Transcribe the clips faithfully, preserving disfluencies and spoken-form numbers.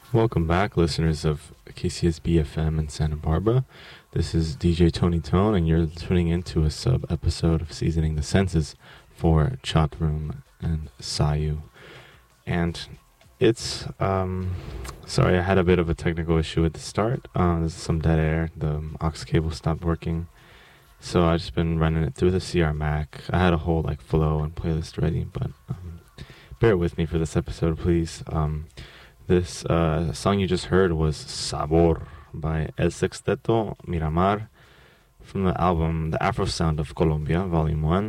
Welcome back, listeners of K C S B F M in Santa Barbara. This is D J Tony Tone, and you're tuning into a sub episode of Seasoning the Senses for Chat Room and Sayu. And it's, um, sorry, I had a bit of a technical issue at the start. Uh, there's some dead air. The aux cable stopped working. So I've just been running it through the C R Mac. I had a whole like flow and playlist ready, but um, bear with me for this episode, please. Um, This uh, song you just heard was Sabor by El Sexteto Miramar from the album The Afro Sound of Colombia, Volume one.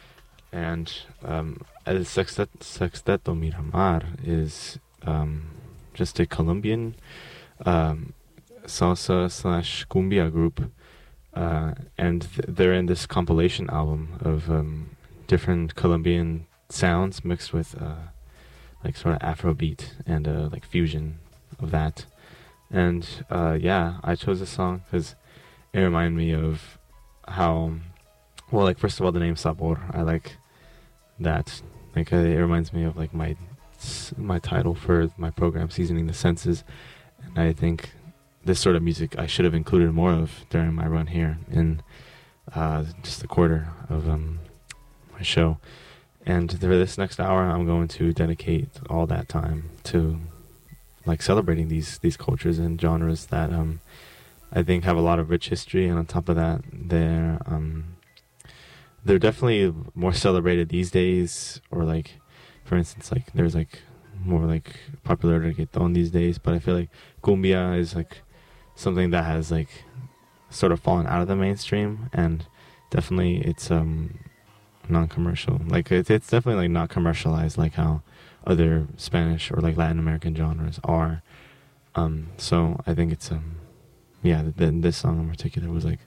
And um, El Sextet- Sexteto Miramar is um, just a Colombian um, salsa slash cumbia group. Uh, and th- they're in this compilation album of um, different Colombian sounds mixed with Uh, like sort of Afrobeat and uh, like fusion of that. And uh, yeah, I chose this song because it reminded me of how, well, like first of all, the name Sabor, I like that. Like uh, it reminds me of like my my title for my program, Seasoning the Senses. And I think this sort of music I should have included more of during my run here in uh, just a quarter of um, my show. And for this next hour, I'm going to dedicate all that time to like celebrating these these cultures and genres that um, I think have a lot of rich history. And on top of that, they're um, they're definitely more celebrated these days. Or like, for instance, like there's like more like popular reggaeton these days. But I feel like cumbia is like something that has like sort of fallen out of the mainstream, and definitely it's um. non-commercial. Like it's it's definitely like not commercialized like how other Spanish or like Latin American genres are. Um, so I think it's um, yeah, th- th- this song in particular was like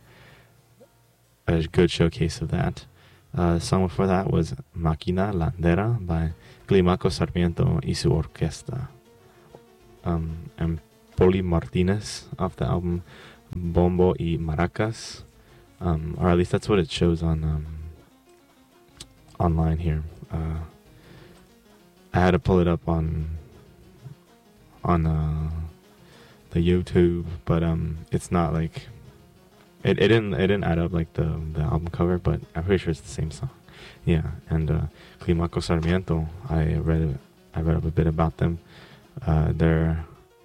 a good showcase of that. Uh, the song before that was Máquina Landera by Climaco Sarmiento y su orquesta. Um, and Poli Martinez off the album Bombo y Maracas, um, or at least that's what it shows on. Um, online here. Uh, I had to pull it up on on uh, the YouTube, but um, it's not like it, it didn't it didn't add up like the the album cover, but I'm pretty sure it's the same song. Yeah, and uh, Climaco Sarmiento. I read I read up a bit about them. Uh, they're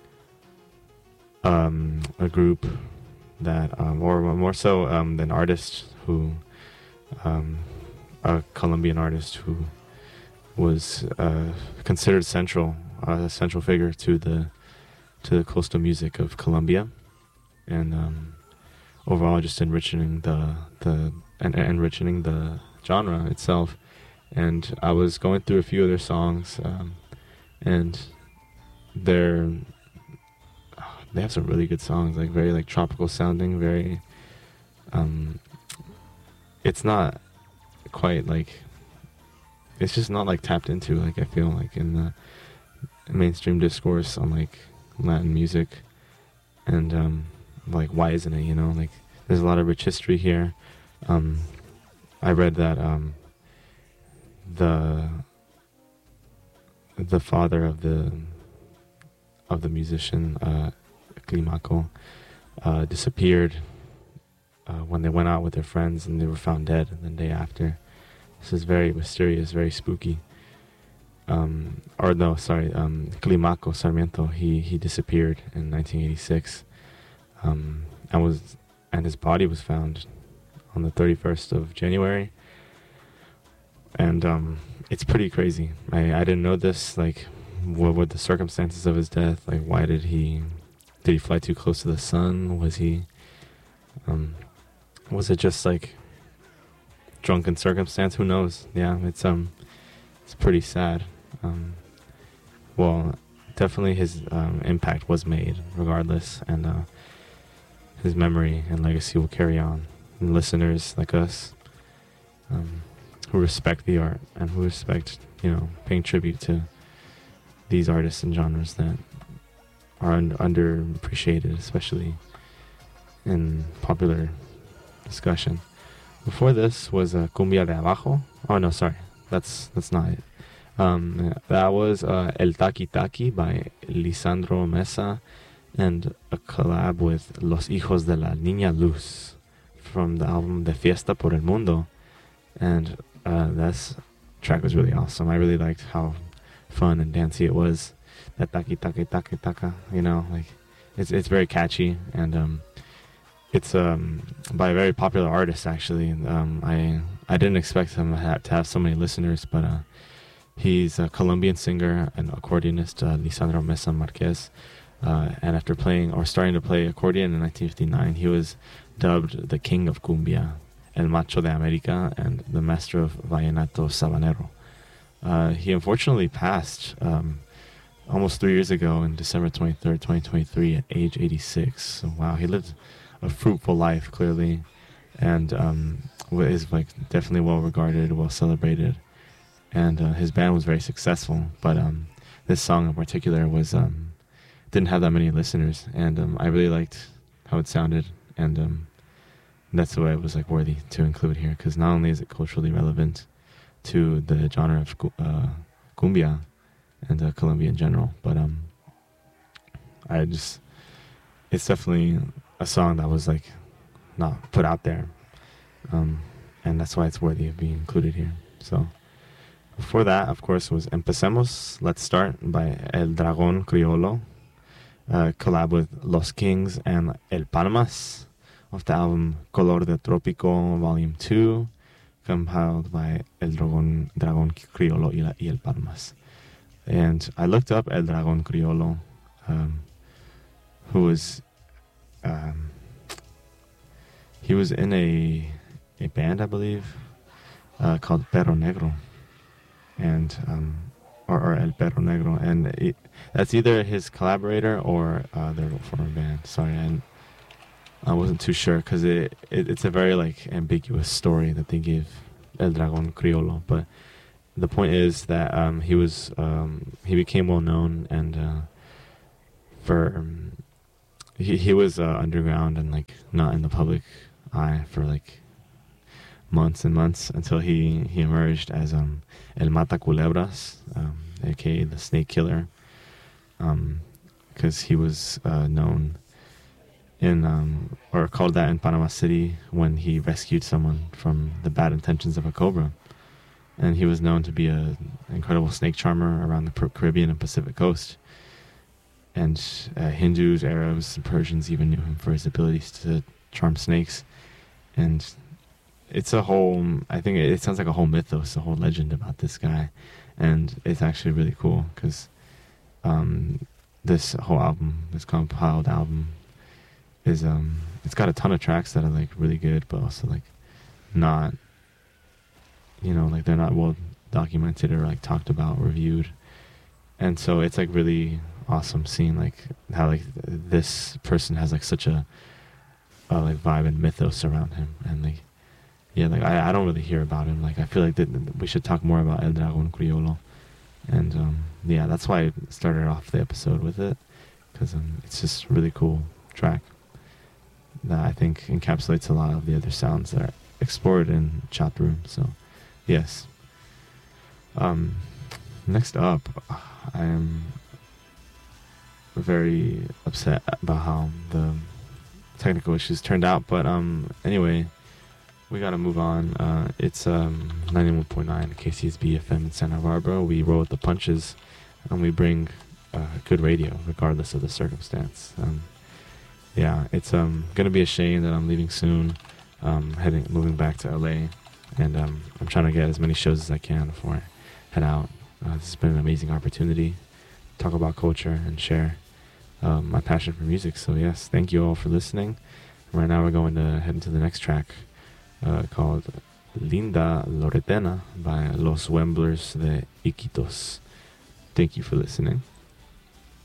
um, a group that, um, or more so, um, an artist who. Um, a Colombian artist who was uh, considered central, a uh, central figure to the to the coastal music of Colombia, and um, overall just enriching the the and enriching the genre itself. And I was going through a few of their songs, um, and they're they have some really good songs, like very like tropical sounding, very. Um, it's not. Quite like it's just not like tapped into, like I feel like in the mainstream discourse on like Latin music, and um like why isn't it, you know, like there's a lot of rich history here. um I read that um the the father of the of the musician uh Climaco uh disappeared uh, when they went out with their friends, and they were found dead the day after. This is very mysterious, very spooky. Um, or no, sorry, um, Climaco Sarmiento. He he disappeared in nineteen eighty-six, um, and was and his body was found on the thirty-first of January. And um, it's pretty crazy. I I didn't know this. Like, what were the circumstances of his death? Like, why did he did he fly too close to the sun? Was he um, was it just like drunken circumstance? Who knows? Yeah, it's um, it's pretty sad. Um, well, definitely his um, impact was made, regardless, and uh, his memory and legacy will carry on. And listeners like us, um, who respect the art and who respect, you know, paying tribute to these artists and genres that are un- underappreciated, especially in popular discussion. Before this was uh, Cumbia de Abajo. Oh no, sorry, that's that's not it. Um, that was uh, El Taki Taki by Lisandro Mesa, and a collab with Los Hijos de la Niña Luz from the album De Fiesta por el Mundo. And uh, that track was really awesome. I really liked how fun and dancey it was. That taki taki taki taka, you know, like it's it's very catchy, and um, it's um by a very popular artist actually. Um, I I didn't expect him to have, to have so many listeners, but uh, he's a Colombian singer and accordionist, uh, Lisandro Mesa Marquez. Uh, and after playing or starting to play accordion in nineteen fifty-nine, he was dubbed the King of Cumbia, El Macho de America, and the Master of Vallenato Sabanero. Uh, he unfortunately passed um, almost three years ago on December twenty-third, twenty twenty-three at age eighty-six. So wow, he lived a fruitful life, clearly, and um, is like definitely well regarded, well celebrated, and uh, his band was very successful. But um, this song in particular was um, didn't have that many listeners, and um, I really liked how it sounded, and um, that's why it was like worthy to include here, because not only is it culturally relevant to the genre of uh, cumbia and uh, Colombia in general, but um, I just it's definitely a song that was like not put out there, um, and that's why it's worthy of being included here. So before that, of course, was Empecemos, Let's Start by El Dragón Criollo, uh, collab with Los Kings and El Palmas off the album Color de Trópico Volume two, compiled by El Dragón, Dragón Criollo y, la, y El Palmas. And I looked up El Dragón Criollo, um, who was um, he was in a a band, I believe, uh, called Perro Negro, and um, or, or El Perro Negro, and it, that's either his collaborator or uh, their former band. Sorry, and I wasn't too sure because it, it it's a very like ambiguous story that they give El Dragón Criollo. But the point is that um, he was um, he became well known, and uh, for um, he he was uh, underground and like not in the public eye for like months and months until he he emerged as um El Mata Culebras, um, aka the Snake Killer, because um, he was uh, known in um, or called that in Panama City when he rescued someone from the bad intentions of a cobra, and he was known to be a incredible snake charmer around the Caribbean and Pacific coast. And uh, Hindus, Arabs, and Persians even knew him for his abilities to charm snakes. And it's a whole, I think it, it sounds like a whole mythos, a whole legend about this guy. And it's actually really cool because um, this whole album, this compiled album, is um, it's got a ton of tracks that are like really good, but also like not, you know, like they're not well documented or like talked about, reviewed. And so it's like really awesome seeing like how like this person has like such a, a like vibe and mythos around him, and like yeah, like I, I don't really hear about him. Like I feel like that we should talk more about El Dragón Criollo, and um, yeah, that's why I started off the episode with it, because um, it's just a really cool track that I think encapsulates a lot of the other sounds that are explored in Chat Room. So yes. Um, next up, I am very upset about how the technical issues turned out, but um, anyway, we gotta move on. Uh, it's um, ninety-one point nine K C S B F M in Santa Barbara. We roll with the punches, and we bring uh, good radio, regardless of the circumstance. Um, yeah, it's um, gonna be a shame that I'm leaving soon, um, heading, moving back to L A, and um, I'm trying to get as many shows as I can before I head out. Uh, this has been an amazing opportunity to talk about culture and share um, my passion for music. So yes, thank you all for listening. Right now we're going to head into the next track, uh, called Linda Loretena by Los Wemblers de Iquitos. Thank you for listening.